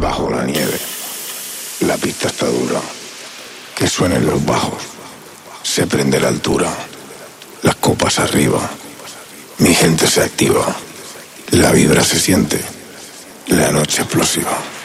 bajo la nieve. La pista está dura, que suenen los bajos, se prende la altura, las copas arriba, mi gente se activa, la vibra se siente, la noche explosiva.